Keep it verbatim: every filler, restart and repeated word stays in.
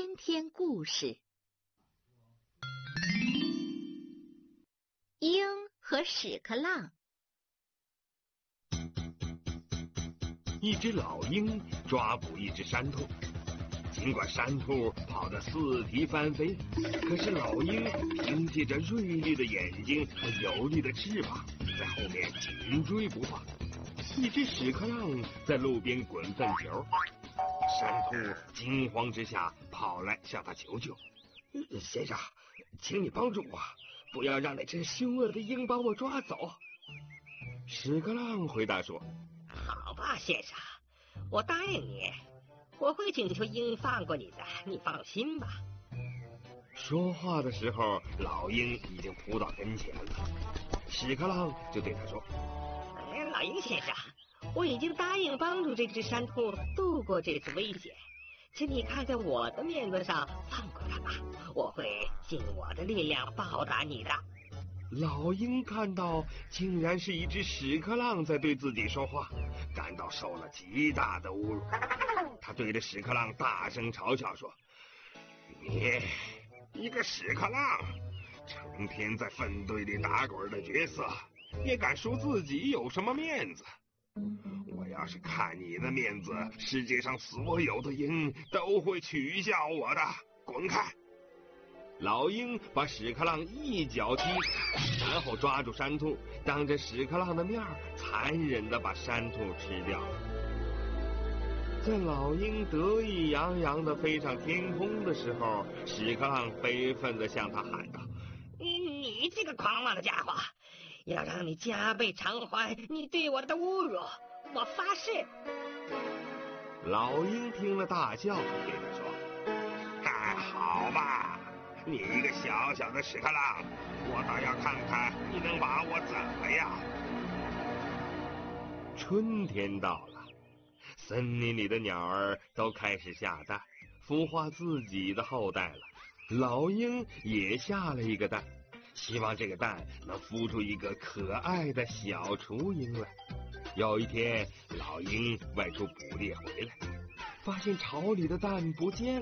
天天故事。鹰和屎壳郎。 一只老鹰抓捕一只山兔，尽管山兔跑得四蹄翻飞，可是老鹰凭借着锐利的眼睛和有力的翅膀，在后面紧追不放。一只屎壳郎在路边滚粪球，山兔惊慌之下跑来向他求救：“先生，请你帮助我，不要让那只凶恶的鹰把我抓走。”屎壳郎回答说：“ 好吧，先生，我答应你，我会请求鹰放过你的，你放心吧。” 说话的时候，老鹰已经扑到跟前了。屎壳郎就对他说：“ 哎，老鹰先生，我已经答应帮助这只山兔度过这次危险，请你看在我的面子上放过它吧，我会尽我的力量报答你的。” 老鹰看到竟然是一只屎壳郎在对自己说话，感到受了极大的侮辱。他对着屎壳郎大声嘲笑说：“你一个屎壳郎，成天在粪堆里打滚的角色，也敢说自己有什么面子？我要是看你的面子，世界上所有的鹰都会取笑我的，滚开！”老鹰把屎壳郎一脚踢，然后抓住山兔，当着屎壳郎的面残忍地把山兔吃掉了。在老鹰得意洋洋地飞上天空的时候，屎壳郎悲愤地向他喊道：“ 你你这个狂妄的家伙，要让你加倍偿还你对我的侮辱，我发誓！” 老鹰听了大笑，对他说：“哎，好吧，你一个小小的屎壳郎，我倒要看看你能把我怎么样。”春天到了，森林里的鸟儿都开始下蛋，孵化自己的后代了。老鹰也下了一个蛋，希望这个蛋能孵出一个可爱的小雏鹰来。有一天，老鹰外出捕猎回来，发现巢里的蛋不见了。